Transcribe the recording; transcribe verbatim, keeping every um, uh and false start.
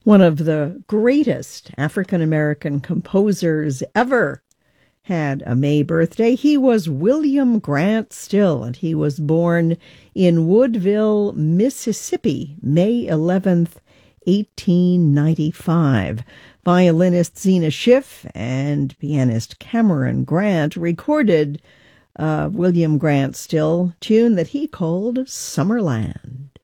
One of the greatest African-American composers ever had a May birthday. He was William Grant Still, and he was born in Woodville, Mississippi, May eleventh, eighteen ninety-five. Violinist Zena Schiff and pianist Cameron Grant recorded uh, William Grant Still tune that he called Summerland.